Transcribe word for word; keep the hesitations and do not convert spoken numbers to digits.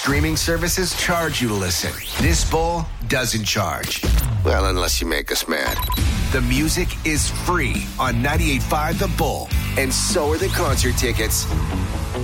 streaming services charge you to listen. This bowl doesn't charge. Well, unless you make us mad. The music is free on ninety-eight point five The Bull, and so are the concert tickets.